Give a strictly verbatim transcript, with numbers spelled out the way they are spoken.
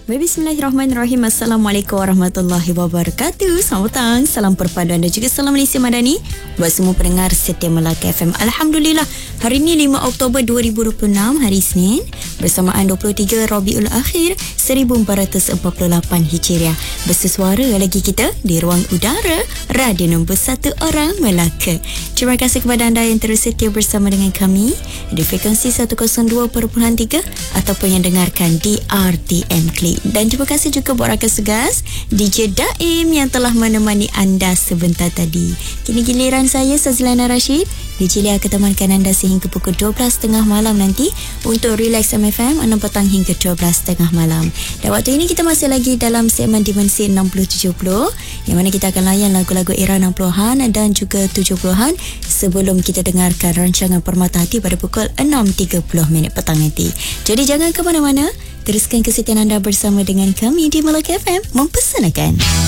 Bismillahirrahmanirrahim. Assalamualaikum warahmatullahi wabarakatuh. Selamat petang, salam perpaduan dan juga salam Malaysia Madani buat semua pendengar setia Melaka F M. Alhamdulillah, hari ini lima Oktober dua ribu dua puluh enam, hari Isnin, bersamaan dua puluh tiga Rabiul Akhir seribu empat ratus empat puluh lapan Hijriah. Bersesuara lagi kita di ruang udara radio nombor satu orang Melaka. Terima kasih kepada anda yang terus setia bersama dengan kami di frekuensi seratus dua perpuluhan tiga ataupun yang dengarkan di R T M Klik. Dan terima kasih juga buat rakan segas D J Daim yang telah menemani anda sebentar tadi. Kini giliran saya, Sazlana Rashid. D J Lia akan temankan anda sehingga pukul dua belas tiga puluh malam nanti untuk Relax M F M enam petang hingga dua belas tiga puluh malam. Dan waktu ini kita masih lagi dalam segmen Dimensi enam puluh tujuh puluh yang mana kita akan layan lagu-lagu era enam puluhan dan juga tujuh puluhan sebelum kita dengarkan rancangan Permata Hati pada pukul enam tiga puluh minit petang nanti. Jadi jangan ke mana-mana, teruskan kesetiaan anda bersama dengan kami di Melaka F M mempersanakan.